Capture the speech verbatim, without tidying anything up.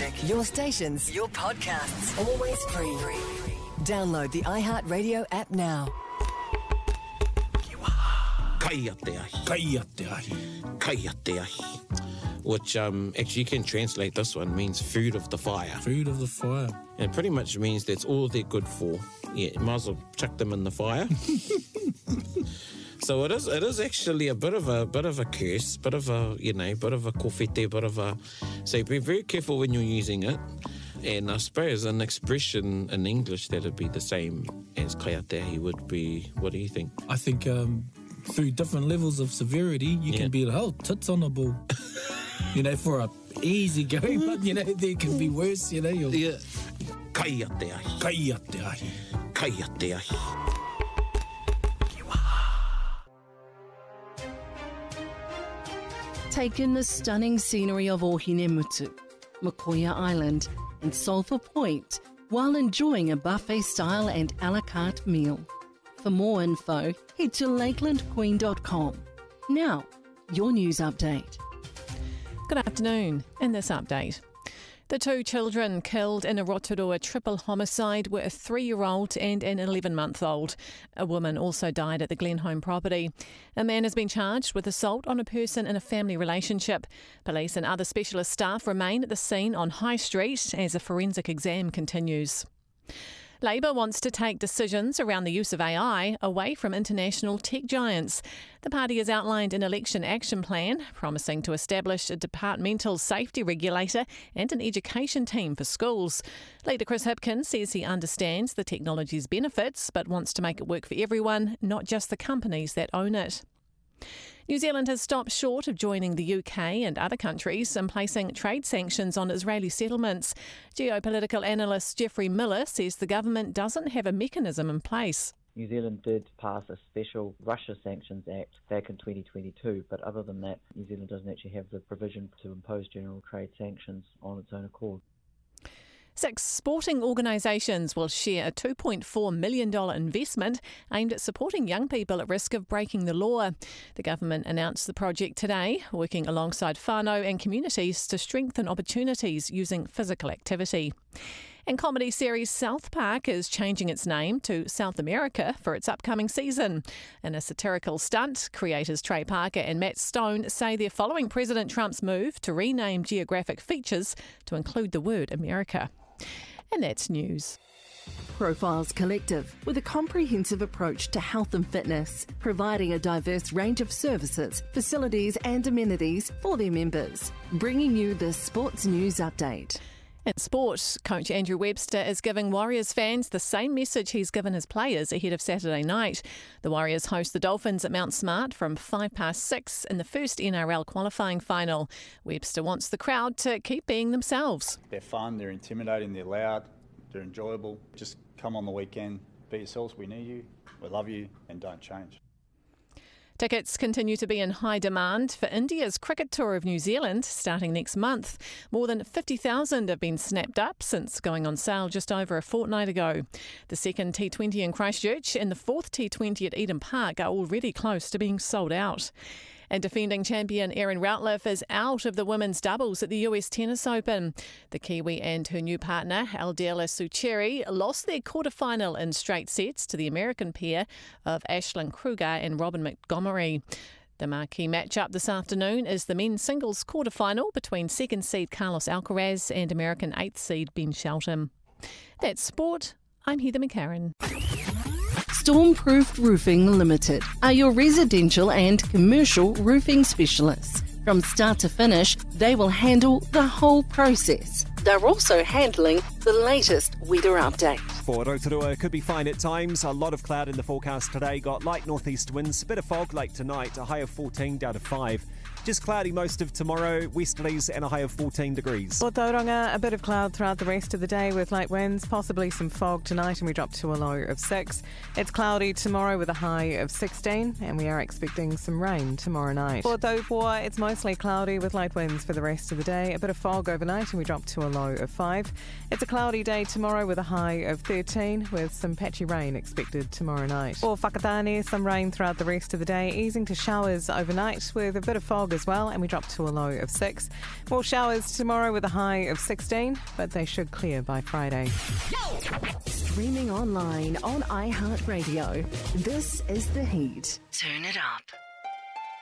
music, your stations, your podcasts, always free. Download the iHeartRadio app now. Kai te ahi. Kai te ahi. Kai te ahi. Which um, actually you can translate this one, means food of the fire. Food of the fire. And it pretty much means that's all they're good for. Yeah, might as well chuck them in the fire. So it is it is actually a bit of a bit of a curse, bit of a, you know, bit of a kofete, bit of a... So be very careful when you're using it. And I suppose an expression in English that would be the same as kai te ahi would be, what do you think? I think um, through different levels of severity, you Yeah. can be like, oh, tits on a ball. You know, for a easy go, but, you know, there can be worse, you know. You're... Yeah. Kai te ahi. Kai te ahi. Kai te ahi. Take in the stunning scenery of Ohinemutu, Makoia Island and Sulphur Point while enjoying a buffet-style and a la carte meal. For more info, head to lakeland queen dot com. Now, your news update. Good afternoon. In this update, the two children killed in a Rotorua triple homicide were a three-year-old and an eleven-month-old. A woman also died at the Glenholme property. A man has been charged with assault on a person in a family relationship. Police and other specialist staff remain at the scene on High Street as a forensic exam continues. Labour wants to take decisions around the use of A I away from international tech giants. The party has outlined an election action plan, promising to establish a departmental safety regulator and an education team for schools. Leader Chris Hipkins says he understands the technology's benefits, but wants to make it work for everyone, not just the companies that own it. New Zealand has stopped short of joining the U K and other countries in placing trade sanctions on Israeli settlements. Geopolitical analyst Geoffrey Miller says the government doesn't have a mechanism in place. New Zealand did pass a special Russia Sanctions Act back in twenty twenty-two, but other than that, New Zealand doesn't actually have the provision to impose general trade sanctions on its own accord. Six sporting organisations will share a two point four million dollars investment aimed at supporting young people at risk of breaking the law. The government announced the project today, working alongside whānau and communities to strengthen opportunities using physical activity. And comedy series South Park is changing its name to South America for its upcoming season. In a satirical stunt, creators Trey Parker and Matt Stone say they're following President Trump's move to rename geographic features to include the word America. And that's news. Profiles Collective, with a comprehensive approach to health and fitness, providing a diverse range of services, facilities and amenities for their members. Bringing you the Sports News Update. In sport, coach Andrew Webster is giving Warriors fans the same message he's given his players ahead of Saturday night. The Warriors host the Dolphins at Mount Smart from five past six in the first N R L qualifying final. Webster wants the crowd to keep being themselves. They're fun, they're intimidating, they're loud, they're enjoyable. Just come on the weekend, be yourselves, we need you, we love you, and don't change. Tickets continue to be in high demand for India's Cricket Tour of New Zealand starting next month. More than fifty thousand have been snapped up since going on sale just over a fortnight ago. The second T twenty in Christchurch and the fourth T twenty at Eden Park are already close to being sold out. And defending champion Erin Routliffe is out of the women's doubles at the U S Tennis Open. The Kiwi and her new partner, Aldela Sucheri, lost their quarterfinal in straight sets to the American pair of Ashlyn Kruger and Robin Montgomery. The marquee matchup this afternoon is the men's singles quarterfinal between second seed Carlos Alcaraz and American eighth seed Ben Shelton. That's sport. I'm Heather McCarran. Stormproof Roofing Limited are your residential and commercial roofing specialists. From start to finish, they will handle the whole process. They're also handling the latest weather update. For Rotorua, it could be fine at times. A lot of cloud in the forecast today. Got light northeast winds, a bit of fog late tonight, a high of fourteen down to five. Just cloudy most of tomorrow, westerlies and a high of fourteen degrees. For Tauranga, a bit of cloud throughout the rest of the day with light winds, possibly some fog tonight, and we drop to a low of six. It's cloudy tomorrow with a high of sixteen, and we are expecting some rain tomorrow night. For Taupua, it's mostly cloudy with light winds for the rest of the day, a bit of fog overnight, and we drop to a low of five. It's a cloudy day tomorrow with a high of thirteen, with some patchy rain expected tomorrow night. For Whakatane, some rain throughout the rest of the day, easing to showers overnight with a bit of fog fog as well, and we drop to a low of six. More showers tomorrow with a high of sixteen, but they should clear by Friday. Streaming online on iHeartRadio. This is The Heat. Turn it up.